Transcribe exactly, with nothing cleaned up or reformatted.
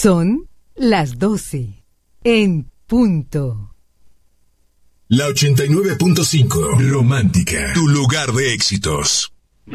Son las doce en punto. La ochenta y nueve punto cinco, Romántica, tu lugar de éxitos.